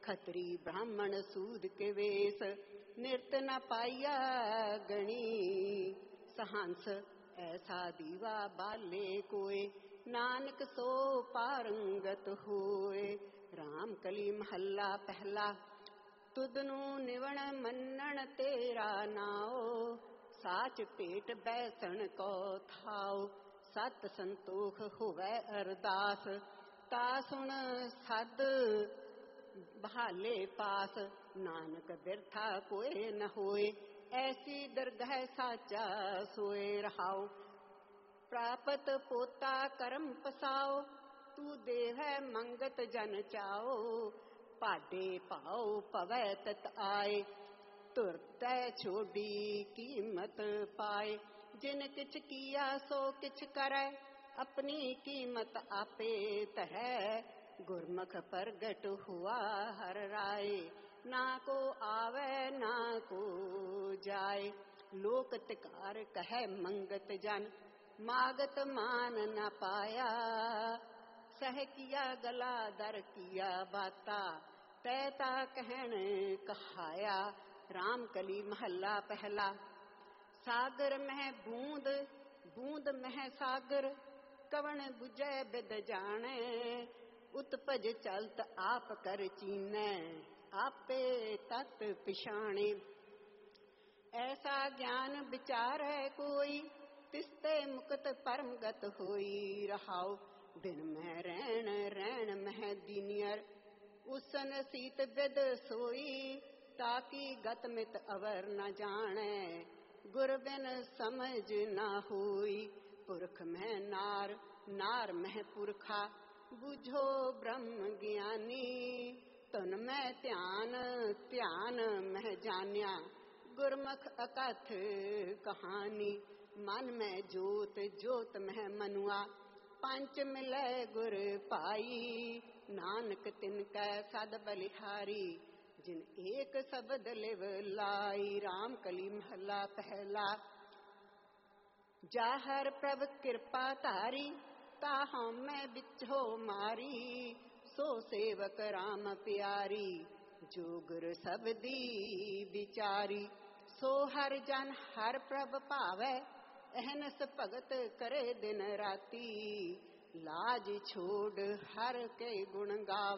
खत्री ब्राह्मण सूद के वेश, निरत न पाइया गणी। सहंस ऐसा दीवा बाले कोय, नानक सो पारंगत होए। राम कली महला पहला, तुदनु निवण मन्नण तेरा नाओ। साच पेट बैसण को थाओ, सत संतोख होवै अरदास। ता सुन सद बहाले पास, नानक बिरथा कोय न होए। ऐसी दरगह साचा सोए रहाओ। प्रापत पोता करम पसाओ, तू देवै मंगत जन चाओ। पाडे पाओ पवै तत आए, तुरतै छोड़ी कीमत पाए। जिन किछ किया सो किछ करै, अपनी कीमत आपे तरै। गुरमुख प्रगट हुआ हर राय, ना को आवे ना को जाए। लोक तिकार कहे मंगत जन, मागत मान न पाया। सह किया गला दर किया बाता, तैता कहन कहाया। राम कली महला पहला, सागर मह बूंद बूंद मह सागर। कवन बुझै बिद जाने, उत्पज चलत आप कर चीनै। आपे तत पिछाणे, ऐसा ज्ञान विचार है कोई। तिसते मुक्त परमगत होई रहाओ। दिन में रैन रैन मह दीनियर, उसन सीत बिद सोई। ताकि गत मित अवर न जाने, गुर बिन समझ न होई। पुरख में नार नार में पुरखा, बुझो ब्रह्म ज्ञानी। तन में ध्यान ध्यान में जान्या, गुरमुख अकथ कहानी। मन में जोत जोत में मनुआ, पंच मिलै गुर पाई। नानक तिनकै सद बलिहारी, जिन एक शब्द लिव लाई। राम कली महला पहला, जाहर प्रभ कृपा तारी। ताहु मैं बिछो मारी, सो सेवक राम प्यारी। जो गुर सबदी विचारी, सो हर जन हर प्रभ पावै। अहनस भगत करे दिन राती, लाज छोड़ हर के गुण गावै।